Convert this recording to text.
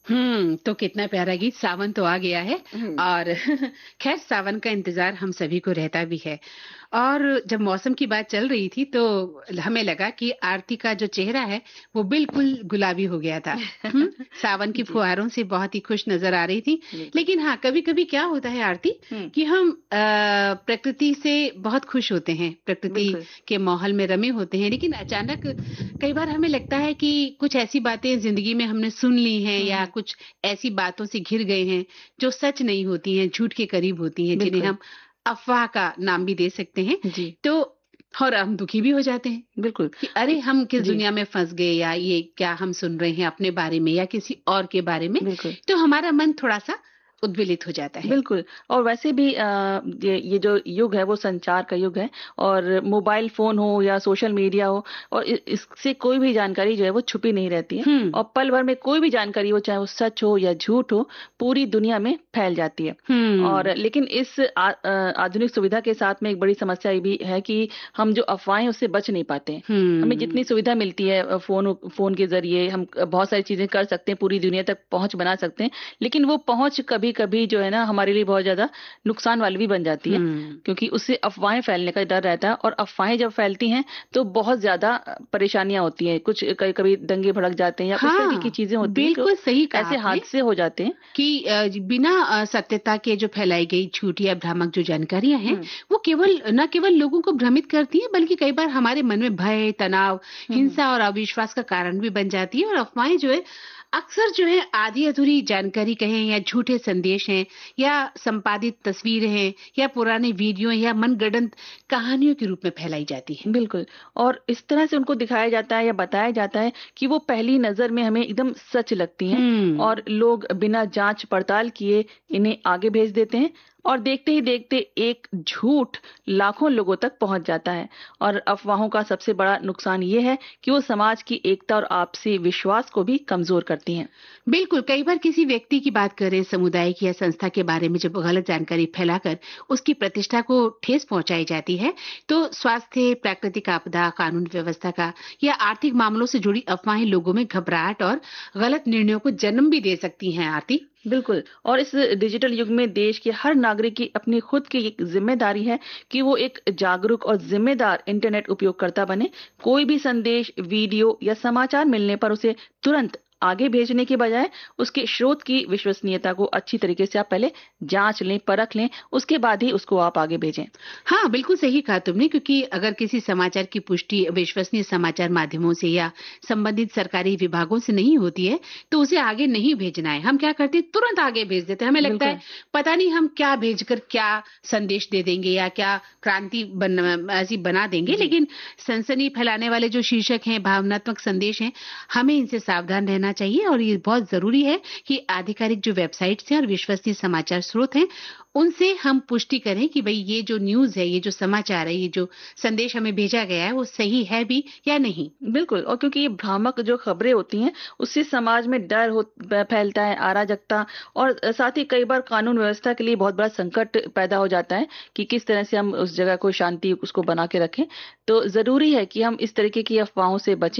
तो कितना प्यारा गीत, सावन तो आ गया है। हुँ। और खैर सावन का इंतजार हम सभी को रहता भी है। और जब मौसम की बात चल रही थी तो हमें लगा कि आरती का जो चेहरा है वो बिल्कुल गुलाबी हो गया था। सावन की जी, फुहारों से बहुत ही खुश नजर आ रही थी। बिल्कुल। लेकिन हाँ, कभी कभी क्या होता है आरती हुँ, कि हम प्रकृति से बहुत खुश होते हैं, प्रकृति बिल्कुल। के माहौल में रमे होते हैं, लेकिन अचानक कई बार हमें लगता है कि कुछ ऐसी बातें जिंदगी में हमने सुन ली हैं हुँ, या हुँ, कुछ ऐसी बातों से घिर गए हैं जो सच नहीं होती हैं, झूठ के करीब होती हैं, जिन्हें बिल्कुल। हम अफ़वाह का नाम भी दे सकते हैं। जी, तो और हम दुखी भी हो जाते हैं बिल्कुल। कि अरे हम किस जी, दुनिया में फँस गए, या ये क्या हम सुन रहे हैं अपने बारे में या किसी और के बारे में। बिल्कुल। तो हमारा मन थोड़ा-सा उद्वेलित हो जाता है। बिल्कुल। और वैसे भी ये जो युग है वो संचार का युग है, और मोबाइल फ़ोन हो या सोशल मीडिया हो, और इससे कोई भी जानकारी जो है वो छुपी नहीं रहती है, हुँ, और पल भर में कोई भी जानकारी हो, चाहे वो सच हो या झूठ हो, पूरी दुनिया में फैल जाती है। और हुँ, लेकिन इस आधुनिक सुविधा के साथ में एक बड़ी समस्या ये भी है कि हम जो अफ़वाहें उससे बच नहीं पाते हैं। हमें जितनी हुँ। सुविधा मिलती है फ़ोन के ज़रिए हम बहुत सारी चीज़ें कर सकते हैं, पूरी दुनिया तक पहुँच बना सकते हैं। लेकिन वो पहुँच कभी-कभी जो है ना हमारे लिए बहुत ज़्यादा नुकसान वाली भी बन जाती है, हुँ। क्योंकि उससे अफ़वाहें फैलने का डर रहता है, और अफ़वाहें जब फैलती हैं तो बहुत ज़्यादा परेशानियाँ होती हैं। कुछ कभी-कभी दंगे भड़क जाते हैं या इस तरीके की हाँ, चीज़ें होती हैं कि बिल्कुल सही कहा ऐसे आपने हादसे हो जाते हैं। कि बिना सत्यता के जो फैलाई गई झूठ या भ्रामक जो जानकारियाँ हैं, हुँ, वो न केवल लोगों को भ्रमित करती हैं, बल्कि कई बार हमारे मन में भय, तनाव, हुँ, हुँ। हिंसा और अविश्वास का कारण भी बन जाती है। और अफ़वाहें जो है, अक्सर जो है आधी-अधूरी जानकारी कहें या झूठे संदेश हैं या संपादित तस्वीरें हैं या पुराने वीडियो या मनगढ़ंत कहानियों के रूप में फैलाई जाती हैं। बिल्कुल। और इस तरह से उनको दिखाया जाता है या बताया जाता है कि वो पहली नज़र में हमें एकदम सच लगती हैं, हुँ। और लोग बिना जाँच-पड़ताल किए इन्हें आगे भेज देते हैं, और देखते ही देखते एक झूठ लाखों लोगों तक पहुँच जाता है। और अफ़वाहों का सबसे बड़ा नुकसान ये है कि वो समाज की एकता और आपसी विश्वास को भी कमज़ोर करती हैं। बिल्कुल, कई बार किसी व्यक्ति की बात करें, समुदाय की या संस्था के बारे में जब गलत जानकारी फैलाकर उसकी प्रतिष्ठा को ठेस पहुंचाई जाती है, तो स्वास्थ्य, प्राकृतिक आपदा, कानून व्यवस्था का या आर्थिक मामलों से जुड़ी अफवाहें लोगों में घबराहट और गलत निर्णयों को जन्म भी दे सकती हैं, आरती। बिल्कुल। और इस डिजिटल युग में देश के हर नागरिक की अपनी खुद की एक ज़िम्मेदारी है कि वो एक जागरूक और ज़िम्मेदार इंटरनेट उपयोगकर्ता बने। कोई भी संदेश, वीडियो या समाचार मिलने पर उसे तुरंत आगे भेजने के बजाय उसके स्रोत की विश्वसनीयता को अच्छी तरीके से आप पहले जाँच लें, परख लें, उसके बाद ही उसको आप आगे भेजें। हाँ, बिल्कुल सही कहा तुमने, क्योंकि अगर किसी समाचार की पुष्टि विश्वसनीय समाचार माध्यमों से या संबंधित सरकारी विभागों से नहीं होती है, तो उसे आगे नहीं भेजना है। हम क्या करते हैं, तुरंत आगे भेज देते हैं। हमें लगता है बिल्कुल। पता नहीं हम क्या भेजकर क्या संदेश दे देंगे या क्या क्रांति ऐसी बना देंगे। जी। लेकिन सनसनी फैलाने वाले जो शीर्षक हैं, भावनात्मक संदेश हैं, हमें इनसे सावधान रहना चाहिए। और ये बहुत ज़रूरी है कि आधिकारिक जो वेबसाइट्स हैं और विश्वसनीय समाचार स्रोत हैं, उनसे हम पुष्टि करें कि भई ये जो न्यूज़ है, ये जो समाचार है, ये जो संदेश हमें भेजा गया है, वो सही है भी या नहीं। बिल्कुल। और क्योंकि ये भ्रामक जो खबरें होती हैं, उससे समाज में डर फैलता है, अराजकता, और साथ ही कई बार कानून व्यवस्था के लिए बहुत बड़ा संकट पैदा हो जाता है कि किस तरह से हम उस जगह को शांति उसको बना के रखें। तो ज़रूरी है कि हम इस तरीके की अफ़वाहों से बचें।